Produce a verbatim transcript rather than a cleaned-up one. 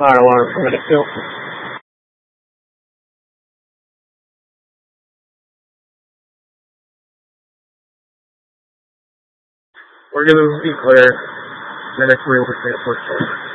Fire alarm permit still. We're gonna be clear. Then it's real percent push.